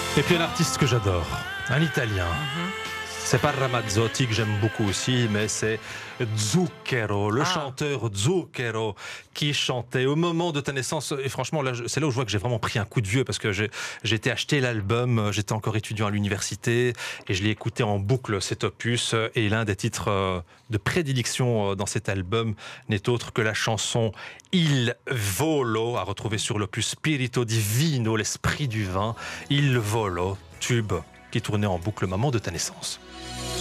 Et puis un artiste que j'adore, un Italien. C'est pas Ramazzotti que j'aime beaucoup aussi, mais c'est Zucchero, le chanteur Zucchero, qui chantait au moment de ta naissance. Et franchement, là, c'est là où je vois que j'ai vraiment pris un coup de vieux parce que j'ai été acheter l'album, j'étais encore étudiant à l'université et je l'ai écouté en boucle, cet opus. Et l'un des titres de prédilection dans cet album n'est autre que la chanson Il Volo, à retrouver sur l'opus Spirito di Vino, l'esprit du vin. Il Volo, tube qui tournait en boucle au moment de ta naissance.